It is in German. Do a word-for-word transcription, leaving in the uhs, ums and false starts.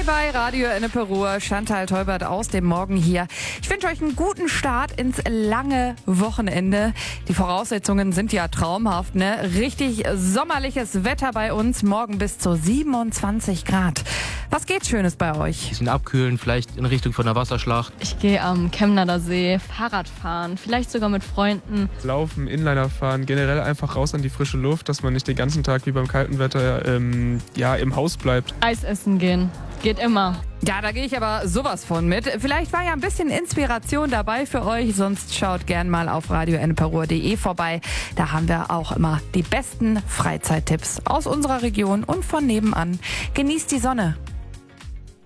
Hi bei Radio Ennepe-Ruhr, Chantal Teubert aus dem Morgen hier. Ich wünsche euch einen guten Start ins lange Wochenende. Die Voraussetzungen sind ja traumhaft, ne? Richtig sommerliches Wetter bei uns, morgen bis zu siebenundzwanzig Grad. Was geht Schönes bei euch? Bisschen abkühlen, vielleicht in Richtung von der Wasserschlacht. Ich gehe am Chemnader See Fahrrad fahren, vielleicht sogar mit Freunden. Laufen, Inliner fahren, generell einfach raus an die frische Luft, dass man nicht den ganzen Tag wie beim kalten Wetter ähm, ja, im Haus bleibt. Eis essen gehen, geht immer. Ja, da gehe ich aber sowas von mit. Vielleicht war ja ein bisschen Inspiration dabei für euch, sonst schaut gern mal auf radio ennepe ruhr punkt de vorbei. Da haben wir auch immer die besten Freizeittipps aus unserer Region und von nebenan. Genießt die Sonne.